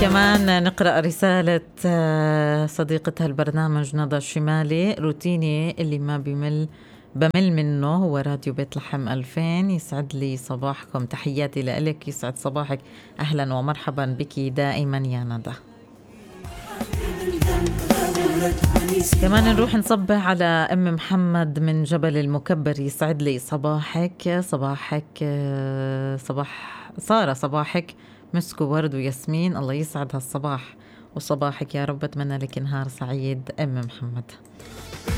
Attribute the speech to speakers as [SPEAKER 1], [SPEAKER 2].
[SPEAKER 1] كمان نقرأ رسالة صديقة هالبرنامج ندى الشمالي. روتيني اللي ما بمل منه هو راديو بيت لحم 2000. يسعد لي صباحكم، تحياتي لك، يسعد صباحك، أهلا ومرحبا بك دائما يا ندى. كمان نروح نصبح على أم محمد من جبل المكبر. يسعد لي صباحك، صباحك مسك وورد وياسمين. الله يسعد هالصباح وصباحك يا رب. أتمنى لك نهار سعيد أم محمد.